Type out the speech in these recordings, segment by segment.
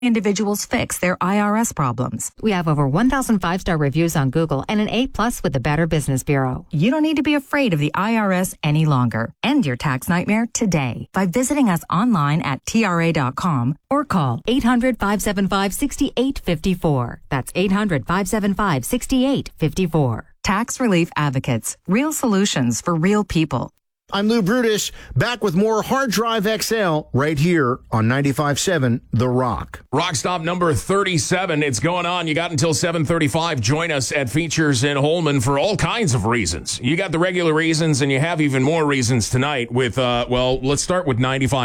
individuals fix their IRS problems. We have over 1,000 5-star reviews on Google and an A+ with the Better Business Bureau. You don't need to be afraid of the IRS any longer. End your tax nightmare today by visiting us online at TRA.com or call 800-575-6854. That's 800-575-6854. Tax Relief Advocates. Real solutions for real people. I'm Lou Brutus, back with more Hard Drive XL right here on 95.7 The Rock. Rock Stop number 37. It's going on. You got until 7:35. Join us at Features in Holman for all kinds of reasons. You got the regular reasons, and you have even more reasons tonight with, let's start with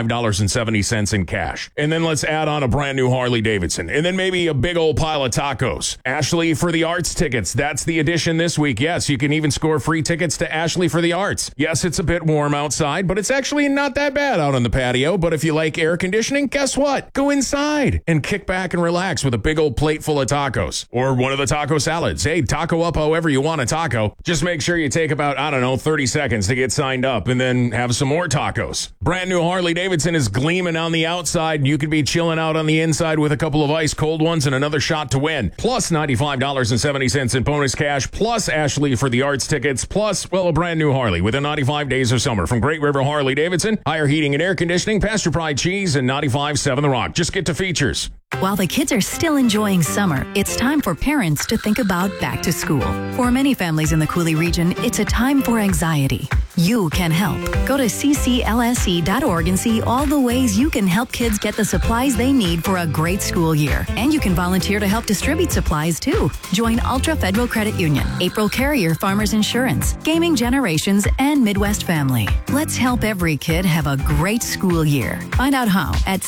$95.70 in cash. And then let's add on a brand new Harley Davidson. And then maybe a big old pile of tacos. Ashley for the Arts tickets. That's the addition this week. Yes, you can even score free tickets to Ashley for the Arts. Yes, it's a bit warm outside, but it's actually not that bad out on the patio. But if you like air conditioning, guess what? Go inside and kick back and relax with a big old plate full of tacos or one of the taco salads. Hey, taco up however you want a taco. Just make sure you take about, 30 seconds to get signed up and then have some more tacos. Brand new Harley Davidson is gleaming on the outside. You could be chilling out on the inside with a couple of ice cold ones and another shot to win. Plus $95.70 in bonus cash, plus Ashley for the Arts tickets, plus, a brand new Harley within 95 days of summer from Great River Harley Davidson, higher heating and air conditioning, Pasture Pride cheese, and 95.7 The Rock. Just get to Features. While the kids are still enjoying summer, it's time for parents to think about back to school. For many families in the Cooley region, it's a time for anxiety. You can help. Go to cclse.org and see all the ways you can help kids get the supplies they need for a great school year. And you can volunteer to help distribute supplies too. Join Ultra Federal Credit Union, April Carrier Farmers Insurance, Gaming Generations, and Midwest Family. Let's help every kid have a great school year. Find out how at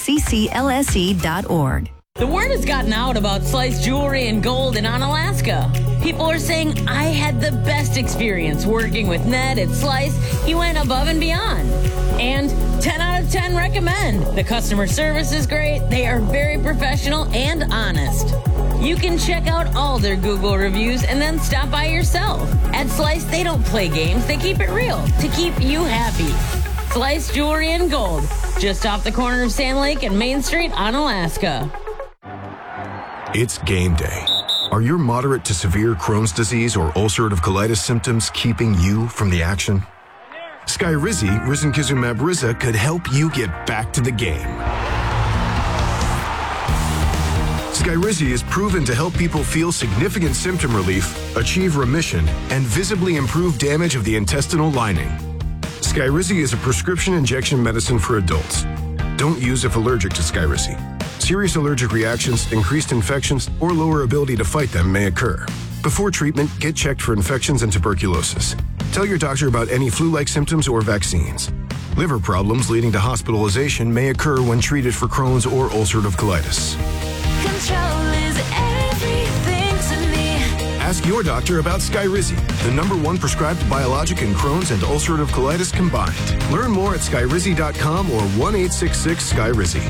cclse.org. The word has gotten out about Slice Jewelry and Gold in Onalaska. People are saying, I had the best experience working with Ned at Slice. He went above and beyond. And 10 out of 10 recommend. The customer service is great. They are very professional and honest. You can check out all their Google reviews and then stop by yourself. At Slice, they don't play games. They keep it real to keep you happy. Slice Jewelry and Gold, just off the corner of Sand Lake and Main Street, Onalaska. It's game day. Are your moderate to severe Crohn's disease or ulcerative colitis symptoms keeping you from the action? Skyrizi, risankizumab Riza, could help you get back to the game. Skyrizi is proven to help people feel significant symptom relief, achieve remission, and visibly improve damage of the intestinal lining. Skyrizi is a prescription injection medicine for adults. Don't use if allergic to Skyrizi. Serious allergic reactions, increased infections, or lower ability to fight them may occur. Before treatment, get checked for infections and tuberculosis. Tell your doctor about any flu-like symptoms or vaccines. Liver problems leading to hospitalization may occur when treated for Crohn's or ulcerative colitis. Control is everything to me. Ask your doctor about Skyrizi, the #1 prescribed biologic in Crohn's and ulcerative colitis combined. Learn more at skyrizi.com or 1-866-SKYRIZI.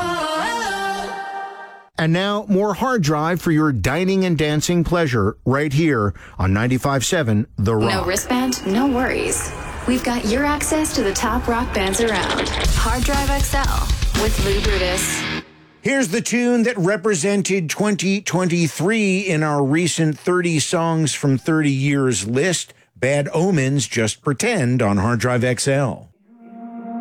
And now, more Hard Drive for your dining and dancing pleasure right here on 95.7 The Rock. No wristband, no worries. We've got your access to the top rock bands around. Hard Drive XL with Lou Brutus. Here's the tune that represented 2023 in our recent 30 Songs from 30 Years list. Bad Omens, Just Pretend on Hard Drive XL.